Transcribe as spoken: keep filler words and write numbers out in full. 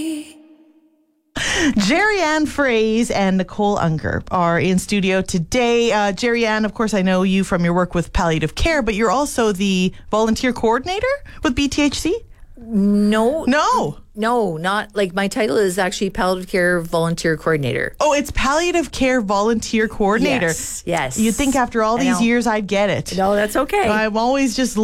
Jerry Ann Fraze and Nicole Unger are in studio today. Uh, Jerry Ann, of course, I know you from your work with palliative care, but you're also the volunteer coordinator with B T H C? No. No. No, not like my title is actually palliative care volunteer coordinator. Oh, it's palliative care volunteer coordinator. Yes. Yes. You'd think after all these years I'd get it. No, that's okay. I'm always just